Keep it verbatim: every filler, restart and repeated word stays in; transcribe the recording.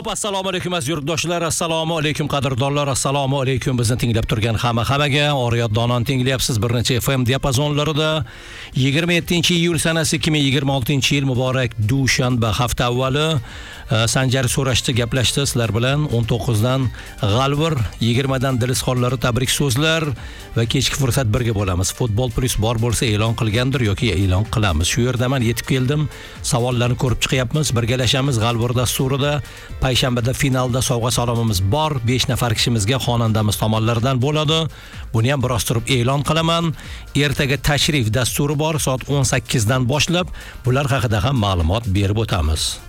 assalomu alaykum aziz yurtdoshlar, assalomu alaykum qadrdonlar, assalomu alaykum bizni tinglab turgan hamma hammaga. Oriyat donon tinglayapsiz bir necha F M diapazonlarida. yigirma yettinchi iyul sanasi ikki ming yigirma oltinchi yil muborak dushanba hafta avvali. Sanjar so'rashdi, gaplashdi sizlar bilan. o'n to'qqizdan G'alvir, yigirmadan Dilizxonlari tabrik so'zlar va kechki fursat birga bo'lamiz. Futbol plus bor bo'lsa e'lon qilgandir yoki e'lon qilamiz. Shu yerdaman, yetib keldim. Savollarni ko'rib chiqyapmiz, birgalashamiz. G'alvir dasturida payshanbada finalda sovg'a salomimiz bor. besh nafar kishimizga xonandamiz tomonlaridan bo'ladi. Buni ham biroz turib e'lon qilaman. Ertaga tashrif dasturi bor soat o'n sakkizdan boshlab. Bular haqida ham ma'lumot berib o'tamiz.